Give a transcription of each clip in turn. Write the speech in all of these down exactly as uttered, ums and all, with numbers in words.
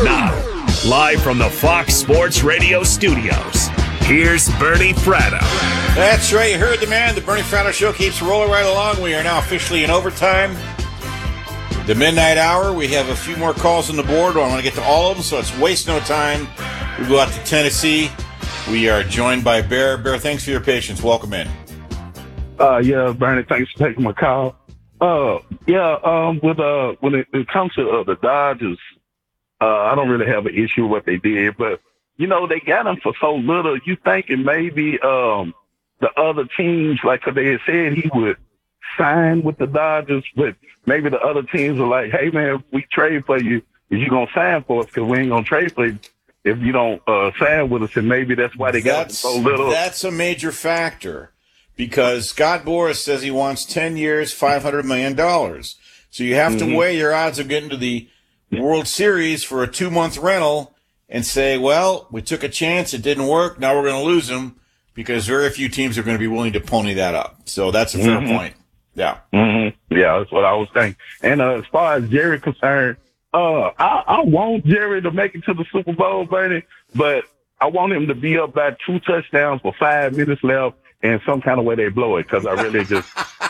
Now, live from the Fox Sports Radio studios, here's Bernie Fratto. That's right. You heard the man. The Bernie Fratto Show keeps rolling right along. We are now officially in overtime. The midnight hour. We have a few more calls on the board. I want to get to all of them, so let's waste no time. We go out to Tennessee. We are joined by Bear. Bear, thanks for your patience. Welcome in. Uh, yeah, Bernie, thanks for taking my call. Uh, yeah, um, with uh, when it, it comes to uh, the Dodgers, uh, I don't really have an issue with what they did, but you know they got him for so little. You thinking maybe um the other teams, like 'cause they had said he would sign with the Dodgers, but maybe the other teams are like, hey man, if we trade for you, is you gonna sign for us? 'Cause we ain't gonna trade for you if you don't uh, sign with us, and maybe that's why they got him so little. That's a major factor. Because Scott Boras says he wants ten years, five hundred million dollars. So you have mm-hmm. to weigh your odds of getting to the World Series for a two-month rental and say, well, we took a chance, it didn't work, now we're going to lose him, because very few teams are going to be willing to pony that up. So that's a fair mm-hmm. point. Yeah. Mm-hmm. Yeah, that's what I was thinking. And uh, as far as Jerry concerned, uh, I, I want Jerry to make it to the Super Bowl, Bernie, but I want him to be up by two touchdowns with five minutes left. And some kind of way they blow it, because I really just,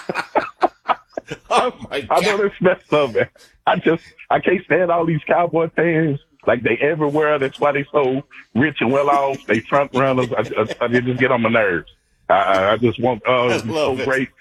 oh my God. I know it's messed up, man. I just, I can't stand all these Cowboy fans. Like, they everywhere. That's why they so rich and well off. They front runners. I, I, I just get on my nerves. I, I just want, uh, it's so it. great